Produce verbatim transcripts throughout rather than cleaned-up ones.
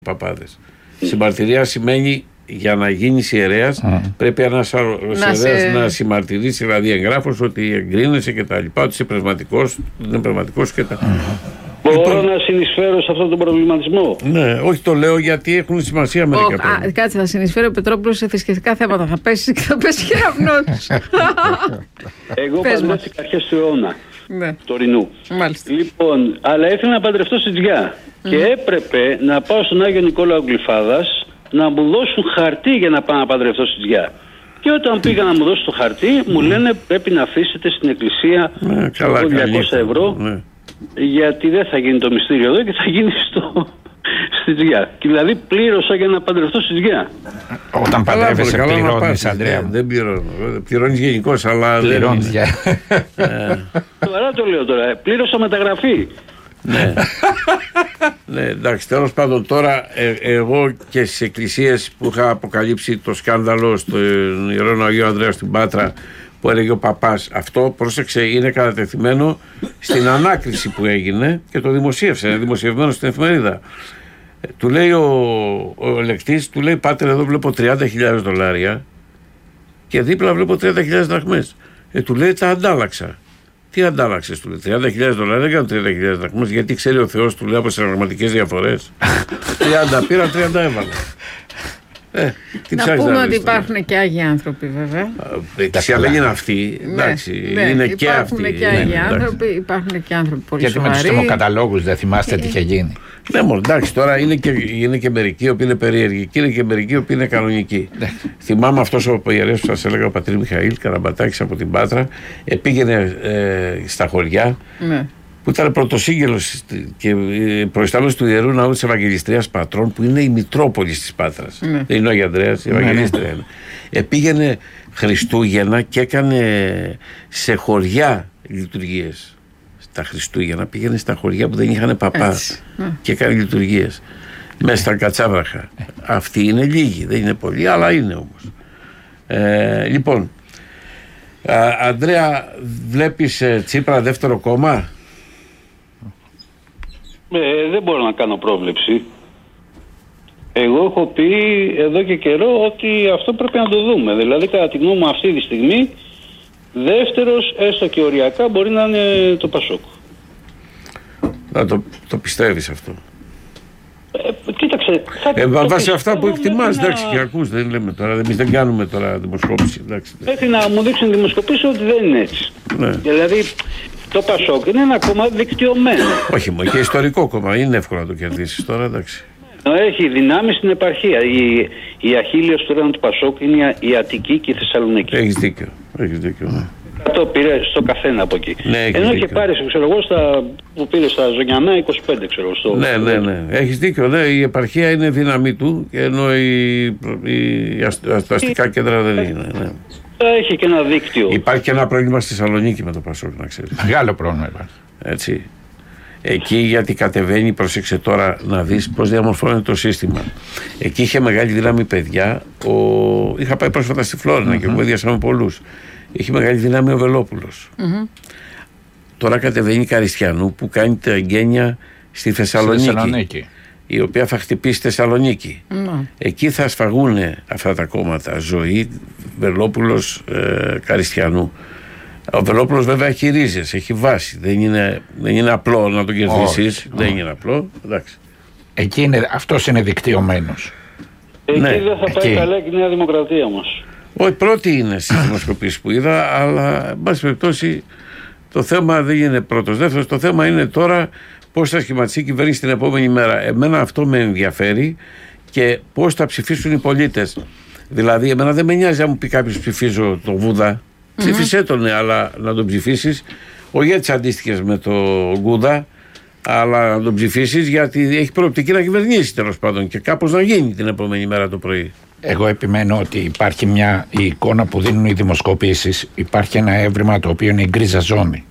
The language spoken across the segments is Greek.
παπάδες. Mm. Συμμαρτυρία σημαίνει για να γίνεις ιερέας mm. πρέπει ένας ιερέας σε... να συμμαρτυρήσει, δηλαδή εγγράφος ότι εγκρίνεσαι και τα λοιπά, ότι είσαι πνευματικός, είναι πνευματικός και τα... Mm. Μπορώ λοιπόν, να συνεισφέρω σε αυτόν τον προβληματισμό. Ναι, όχι, το λέω γιατί έχουν σημασία μερικά πράγματα. Κάτσε, θα συνεισφέρει ο Πετρόπουλος σε θρησκευτικά θέματα. Θα πέσει και θα πέσει κεραυνός. Εγώ παντρεύτηκα αρχές του αιώνα. Ναι. Τωρινού. Μάλιστα. Λοιπόν, αλλά ήθελα να παντρευτώ στη Τζιά. Mm. Και έπρεπε να πάω στον Άγιο Νικόλαο Γλυφάδας να μου δώσουν χαρτί για να πάω να παντρευτώ στη Τζιά. Και όταν πήγα να μου δώσουν το χαρτί, mm. μου λένε πρέπει να αφήσετε στην εκκλησία ναι, καλά, διακόσια ευρώ. Ναι. Γιατί δεν θα γίνει το μυστήριο εδώ και θα γίνει στο, στη Τζιά. Και δηλαδή πλήρωσα για να παντρευτώ στη Τζιά. Όταν παντρεύεσαι πληρώνεις, Ανδρέα. Δεν πληρώνω. Πληρώνεις γενικώς, αλλά πληρώνεις για... Τώρα το λέω τώρα. Πλήρωσα μεταγραφή. Ναι. Ναι, εντάξει, τέλος πάντων τώρα ε, εγώ και στις εκκλησίες που είχα αποκαλύψει το σκάνδαλο στον Ιερόν Αγίου Ανδρέα στην Πάτρα που έλεγε ο παπάς, αυτό πρόσεξε είναι κατατεθειμένο στην ανάκριση που έγινε και το δημοσίευσε, είναι δημοσιευμένο στην εφημερίδα. Ε, του λέει ο, ο ελεκτής, του λέει πάτερ εδώ βλέπω τριάντα χιλιάδες δολάρια και δίπλα βλέπω τριάντα χιλιάδες δραχμές. Ε, του λέει τα αντάλλαξα. Τι αντάλλαξες, του λέει, τριάντα χιλιάδες δολάρια, δεν κάνω τριάντα χιλιάδες δραχμές, γιατί ξέρει ο Θεός, του λέει, από συναλλαγματικές διαφορές. τριάντα πήρα, τριάντα έβαλα. Ε, τι να πούμε ότι υπάρχουν και άγιοι άνθρωποι, βέβαια. Εντάξει, αλλά είναι αυτοί. Εντάξει, ναι, είναι ναι, και αυτοί. Υπάρχουν και άγιοι άνθρωποι, υπάρχουν και άνθρωποι πολύ γιατί σοβαροί. Γιατί με τους τιμοκαταλόγους δεν θυμάστε τι είχε γίνει. Ναι, μόνο εντάξει, τώρα είναι και, είναι και μερικοί οποίοι είναι περίεργοι και είναι και μερικοί οποίοι είναι κανονικοί. Θυμάμαι αυτός ο ιερέας που σας έλεγα, ο πατήρ Μιχαήλ Καραμπατάκης από την Πάτρα, πήγαινε ε, στα χωριά. Ναι. Που ήταν πρωτοσύγγελος και προϊστάμενος του Ιερού Ναού της Ευαγγελιστρίας Πατρών, που είναι η Μητρόπολης της Πάτρας. Ναι. Δεν είναι ο Αγιανδρέας, η Ευαγγελίστρια είναι. Ε, πήγαινε Χριστούγεννα και έκανε σε χωριά λειτουργίες. Στα Χριστούγεννα πήγαινε στα χωριά που δεν είχαν παπά και έκανε λειτουργίες. Μέσα στα Κατσάβραχα. Αυτοί είναι λίγοι, δεν είναι πολλοί, αλλά είναι όμως. Ε, λοιπόν, α, Ανδρέα, βλέπεις ε, Τσίπρα δεύτερο κόμμα? Ε, δεν μπορώ να κάνω πρόβλεψη. Εγώ έχω πει εδώ και καιρό ότι αυτό πρέπει να το δούμε. Δηλαδή κατά τη γνώμη μου αυτή τη στιγμή δεύτερος έστω και οριακά μπορεί να είναι το Πασόκ. Να το, το πιστεύεις αυτό? Ε, κοίταξε. Ε, βάσει αυτά που εκτιμάς, εντάξει, και ακούς, δεν λέμε τώρα, εμείς δεν κάνουμε τώρα δημοσκόπηση. Πρέπει να μου δείξουν δημοσκοπήσεις ότι δεν είναι έτσι. Ναι. Δηλαδή το Πασόκ είναι ένα κόμμα δικτυωμένο. Όχι μόνο, και ιστορικό κόμμα, είναι εύκολο να το κερδίσεις τώρα, εντάξει. Έχει δυνάμεις στην επαρχία. Η, η αχίλιος του ρέων του Πασόκ είναι η Αττική και η Θεσσαλονίκη. Έχεις δίκιο, έχεις δίκιο, ναι. Το πήρε στο καθένα από εκεί. Ναι, ενώ είχε πάρει, ξέρω εγώ, στα, που πήρε στα Ζωνιανά είκοσι πέντε, ξέρω εγώ. Στο... Ναι, ναι, ναι. Έχεις δίκιο, ναι. Η επαρχία είναι δύναμή του, ενώ η, η αστικά κέντρα δεν είναι. Ναι. Έχει και ένα δίκτυο. Υπάρχει και ένα πρόβλημα στη Θεσσαλονίκη με το Πασόκ, να ξέρεις. Μεγάλο πρόβλημα υπάρχει. Έτσι. Εκεί γιατί κατεβαίνει, πρόσεξε τώρα να δεις πώς διαμορφώνεται το σύστημα. Εκεί είχε μεγάλη δύναμη παιδιά. Ο... Είχα πάει πρόσφατα στη Φλόρινα mm-hmm. και κουβέντιασα με πολλούς. Είχε μεγάλη δύναμη ο Βελόπουλος. Mm-hmm. Τώρα κατεβαίνει η Καριστιανού που κάνει τα εγγένεια στη Θεσσαλονίκη, στη Θεσσαλονίκη. Η οποία θα χτυπήσει στη Θεσσαλονίκη. Mm-hmm. Εκεί θα σφαγούν αυτά τα κόμματα. Ζωή, Βελόπουλος, ε, Καριστιανού. Ο Βελόπουλος βέβαια έχει ρίζες, έχει βάση. Δεν είναι, δεν είναι απλό να τον κερδίσεις. Oh. Δεν είναι απλό. Εντάξει. Εκεί είναι, αυτός είναι δικτυωμένος. Εκεί ναι. δεν θα πάει εκεί. Καλά και η Νέα Δημοκρατία όμως. Όχι, πρώτη είναι στις δημοσκοπήσεις που είδα, αλλά εν πάση περιπτώσει το θέμα δεν είναι πρώτος. Δεύτερος, το θέμα είναι τώρα πώς θα σχηματιστεί η κυβέρνηση την επόμενη μέρα. Εμένα αυτό με ενδιαφέρει και πώς θα ψηφίσουν οι πολίτες. Δηλαδή, εμένα δεν με νοιάζει αν μου πει κάποιος ψηφίζω τον Βούδα. Mm-hmm. Ψήφισέ τον, ναι, αλλά να τον ψηφίσεις. Όχι έτσι αντίστοιχες με τον Γκούδα, αλλά να τον ψηφίσεις γιατί έχει προοπτική να κυβερνήσει τέλος πάντων και κάπως να γίνει την επόμενη μέρα το πρωί. Εγώ επιμένω ότι υπάρχει μια η εικόνα που δίνουν οι δημοσκοπήσεις. Υπάρχει ένα έβριμα το οποίο είναι η γκρίζα ζώνη.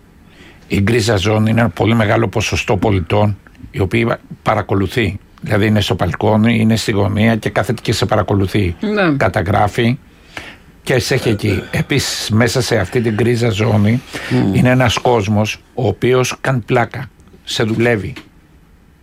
Η γκρίζα ζώνη είναι ένα πολύ μεγάλο ποσοστό πολιτών οι οποίοι παρακολουθεί. Δηλαδή είναι στο μπαλκόνι, είναι στη γωνία και κάθεται και σε παρακολουθεί. Ναι. Καταγράφει και σε έχει εκεί. Επίσης μέσα σε αυτή την γκρίζα ζώνη mm. είναι ένας κόσμος ο οποίος κάνει πλάκα. Σε δουλεύει.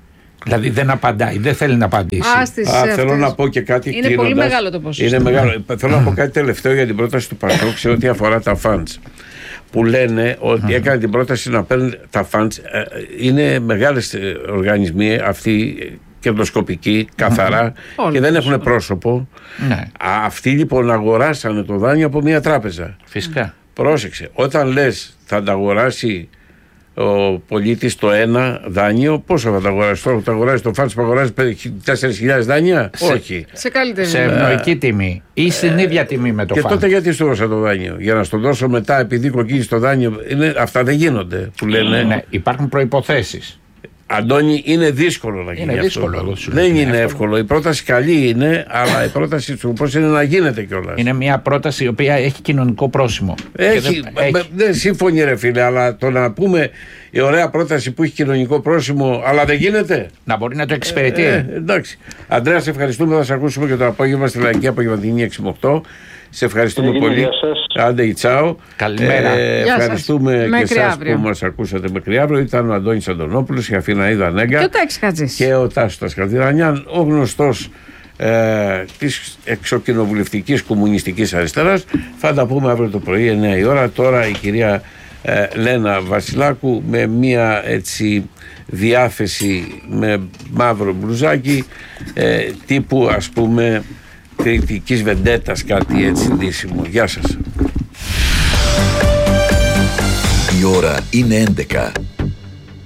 Δηλαδή δεν απαντάει, δεν θέλει να απαντήσει. Α, στις Α, αυτές. θέλω να πω και κάτι. Είναι κλείνοντας. πολύ μεγάλο το ποσοστό. Είναι μεγάλο. Θέλω να πω κάτι τελευταίο για την πρόταση του Πασόκ σε ό,τι αφορά τα funds. Που λένε ότι έκανε την πρόταση να παίρνουν τα funds. Είναι μεγάλες οργανισμοί αυτοί, κερδοσκοπικοί, καθαρά και δεν έχουν πρόσωπο. Ναι. Αυτοί λοιπόν αγοράσανε το δάνειο από μια τράπεζα. Φυσικά. Πρόσεξε, όταν λες θα τα αγοράσει ο πολίτης το ένα δάνειο, πόσο θα τα αγοράσει τώρα? Θα αγοράσει το φαντς που αγοράζει τέσσερις χιλιάδες δάνεια? Σε, Όχι. Σε καλύτερη. Σε ευνοϊκή τιμή ή στην ε, ίδια τιμή με το και φαντς. Και τότε γιατί σου δώσα το δάνειο? Για να στο δώσω μετά επειδή κοκκίνησε το δάνειο? Είναι, αυτά δεν γίνονται που λένε. Ναι, υπάρχουν προϋποθέσεις. Αντώνη, είναι δύσκολο να γίνει είναι αυτό. Δύσκολο, δεν είναι εύκολο. εύκολο. Η πρόταση καλή είναι, αλλά η πρόταση του πώς είναι να γίνεται κιόλας. Είναι μια πρόταση η οποία έχει κοινωνικό πρόσημο. Έχει. Δεν, έχει. δεν σύμφωνοι ρε φίλε, αλλά το να πούμε η ωραία πρόταση που έχει κοινωνικό πρόσημο, αλλά δεν γίνεται. Να μπορεί να το εξυπηρετεί. Ε, ε, εντάξει. Αντρέα, σε ευχαριστούμε. Θα σε ακούσουμε και το απόγευμα στη Λαϊκή Απογευματινή έξι με οκτώ. Σε ευχαριστούμε Έγινε, πολύ. Άντε, η τσάο. Καλημέρα. Ε, ευχαριστούμε σας. και εσάς που μας ακούσατε μέχρι αύριο. Ήταν ο Αντώνης Αντωνόπουλος, η Αφιναίδα Νέγκα. Και ο Τάκης Χατζής. Και ο Τάσος Τασκαλτηρανιάν, ο γνωστός ε, της εξοκοινοβουλευτικής κομμουνιστικής αριστεράς. Θα τα πούμε αύριο το πρωί, εννιά η ώρα. Τώρα η κυρία ε, Λένα Βασιλάκου με μία έτσι διάθεση με μαύρο μπλουζάκι ε, τύπου ας πούμε κριτικής βεντέτας, κάτι έτσι δύσιμο. Γεια σας. Η ώρα είναι έντεκα.